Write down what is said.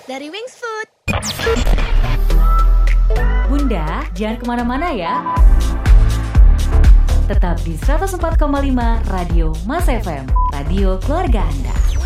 dari Wings Food. Bunda, jangan kemana-mana ya. Tetap di 104,5 Radio Mas FM, radio keluarga Anda.